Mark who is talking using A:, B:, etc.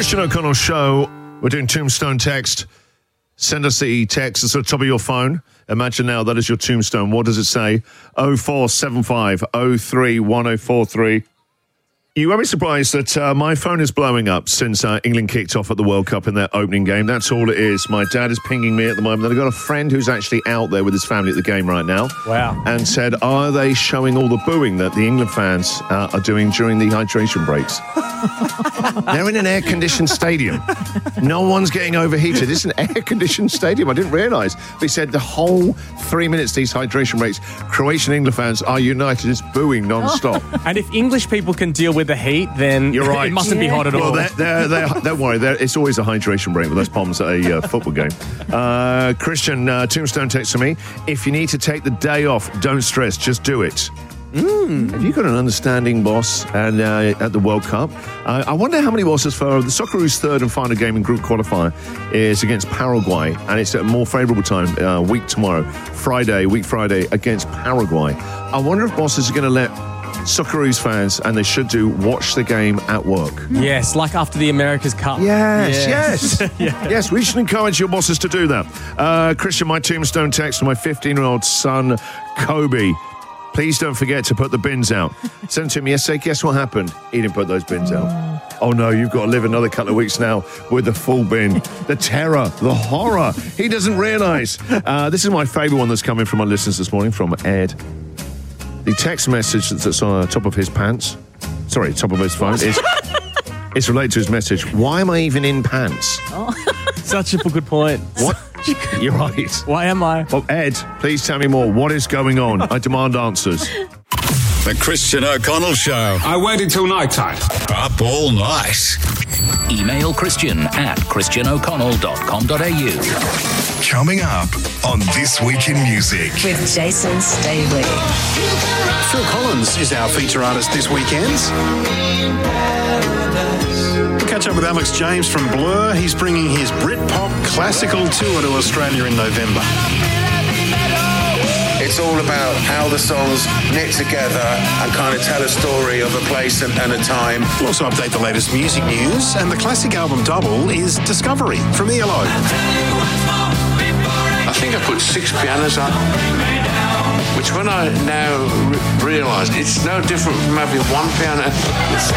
A: Christian O'Connell Show. We're doing Tombstone Text. Send us the text. It's at the top of your phone. Imagine now that is your tombstone. What does it say? 0475 03 1043. You won't be surprised that my phone is blowing up since England kicked off at the World Cup in their opening game. That's all it is. My dad is pinging me at the moment. I've got a friend who's actually out there with his family at the game right now.
B: Wow.
A: And said, are they showing all the booing that the England fans are doing during the hydration breaks? They're in an air-conditioned stadium. No one's getting overheated. It's an air-conditioned stadium. I didn't realise. They said the whole 3 minutes, these hydration breaks, Croatian England fans are united. It's booing non-stop.
B: And if English people can deal with the heat, then
A: you're right.
B: It mustn't be hot at all.
A: Well, don't worry. It's always a hydration break with those palms at a football game. Christian, Tombstone text to me. If you need to take the day off, don't stress. Just do it. Have you got an understanding boss at the World Cup? I wonder how many bosses for the Socceroos' third and final game in group qualifier is against Paraguay, and it's at a more favourable time, week Friday against Paraguay. I wonder if bosses are going to let Socceroos fans, and they should do, watch the game at work.
B: Yes, like after the America's Cup.
A: Yes. Yes, we should encourage your bosses to do that. Christian, my tombstone text to my 15-year-old son, Kobe. Please don't forget to put the bins out. Sent it to me yesterday. Guess what happened? He didn't put those bins out. Oh no, you've got to live another couple of weeks now with the full bin. The terror, the horror. He doesn't realise. This is my favourite one that's coming from our listeners this morning, from Ed. The text message that's on the top of his pants, top of his phone, it's related to his message. Why am I even in pants?
B: Such a good point.
A: What? You're right.
B: Why am I?
A: Well, Ed, please tell me more. What is going on? I demand answers.
C: The Christian O'Connell Show.
D: I waited till night time.
C: Up all night.
E: Email Christian at christianoconnell.com.au.
C: Coming up on This Week in Music.
F: With Jason Staveley.
G: Phil Collins is our feature artist this weekend. We'll catch up with Alex James from Blur. He's bringing his Britpop classical tour to Australia in November.
H: It's all about how the songs knit together and kind of tell a story of a place and a time.
G: We'll also update the latest music news, and the classic album double is Discovery from ELO.
I: I think I put 6 pianos on, which when I now realise, it's no different from having one piano.